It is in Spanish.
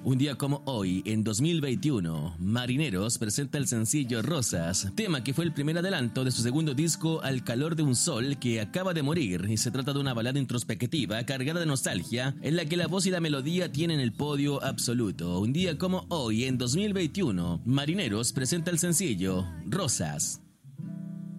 Un día como hoy, en 2021, Marineros presenta el sencillo Rosas, tema que fue el primer adelanto de su segundo disco Al calor de un sol que acaba de morir, y se trata de una balada introspectiva cargada de nostalgia en la que la voz y la melodía tienen el podio absoluto. Un día como hoy, en 2021, Marineros presenta el sencillo Rosas.